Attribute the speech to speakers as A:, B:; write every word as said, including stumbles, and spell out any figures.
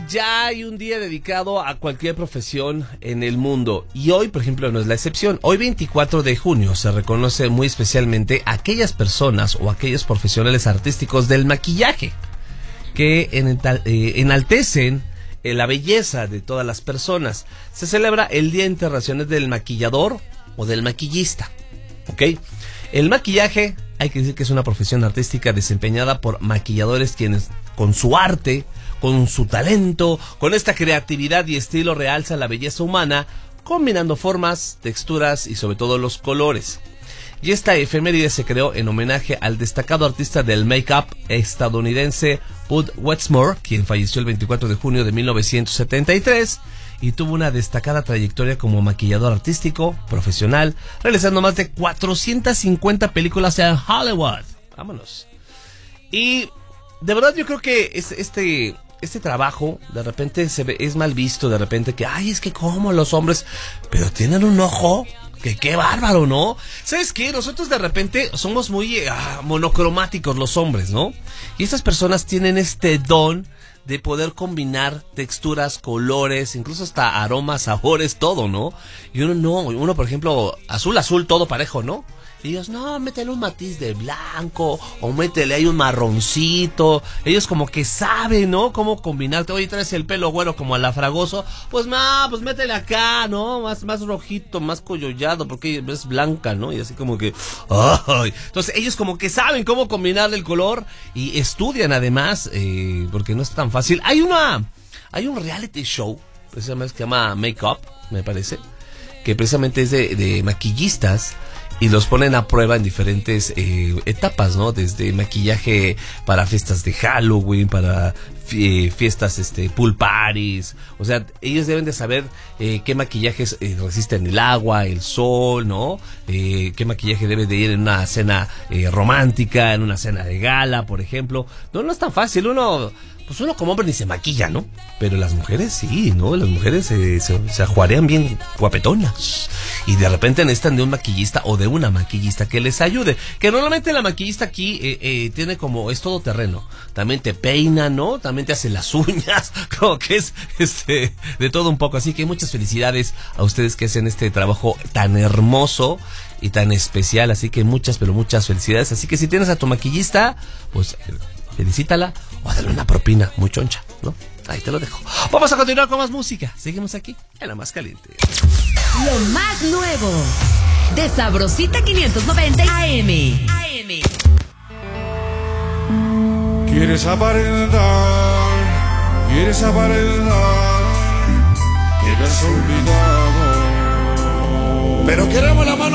A: ya hay un día dedicado a cualquier profesión en el mundo y hoy, por ejemplo, no es la excepción. Hoy veinticuatro de junio se reconoce muy especialmente a aquellas personas o aquellos profesionales artísticos del maquillaje que enalta- eh, enaltecen eh, la belleza de todas las personas. Se celebra el Día Internacional del Maquillador o del Maquillista, ¿ok? El maquillaje, hay que decir que es una profesión artística desempeñada por maquilladores quienes con su arte, con su talento, con esta creatividad y estilo realza la belleza humana, combinando formas, texturas y sobre todo los colores. Y esta efeméride se creó en homenaje al destacado artista del make-up estadounidense Bud Westmore, quien falleció el veinticuatro de junio de mil novecientos setenta y tres y tuvo una destacada trayectoria como maquillador artístico, profesional, realizando más de cuatrocientas cincuenta películas en Hollywood. Vámonos. Y de verdad yo creo que este... Este trabajo de repente se ve, es mal visto, de repente que, ay, es que como los hombres, pero tienen un ojo, que qué bárbaro, ¿no? ¿Sabes qué? Nosotros de repente somos muy ah, monocromáticos los hombres, ¿no? Y estas personas tienen este don de poder combinar texturas, colores, incluso hasta aromas, sabores, todo, ¿no? Y uno no, uno por ejemplo, azul, azul, todo parejo, ¿no? Y ellos, no, métele un matiz de blanco, o métele ahí un marroncito. Ellos como que saben, ¿no? Cómo combinarte. Oye, traes el pelo güero como alafragoso. Pues, no, pues métele acá, ¿no? Más, más rojito, más collollado, porque es blanca, ¿no? Y así como que, ¡ay! Entonces, ellos como que saben cómo combinar el color y estudian además, eh, porque no es tan fácil. Hay una, hay un reality show, precisamente que se llama Make Up, me parece, que precisamente es de, de maquillistas. Y los ponen a prueba en diferentes eh, etapas, ¿no? Desde maquillaje para fiestas de Halloween, para fie- fiestas, este, pool parties. O sea, ellos deben de saber eh, qué maquillajes eh, resisten el agua, el sol, ¿no? Eh, qué maquillaje debe de ir en una cena eh, romántica, en una cena de gala, por ejemplo. No, no es tan fácil. Uno... Pues uno como hombre ni se maquilla, ¿no? Pero las mujeres sí, ¿no? Las mujeres eh, se, se ajuarean bien guapetonas. Y de repente necesitan de un maquillista o de una maquillista que les ayude. Que normalmente la maquillista aquí eh, eh, tiene como, es todo terreno. También te peina, ¿no? También te hace las uñas. Como que es este de todo un poco. Así que muchas felicidades a ustedes que hacen este trabajo tan hermoso y tan especial. Así que muchas, pero muchas felicidades. Así que si tienes a tu maquillista, pues felicítala o dale una propina muy choncha, ¿no? Ahí te lo dejo. Vamos a continuar con más música. Seguimos aquí en La Más Caliente.
B: Lo más nuevo de Sabrosita quinientos noventa A M. A M.
C: Quieres aparentar, quieres aparentar que me has olvidado, pero queremos la mano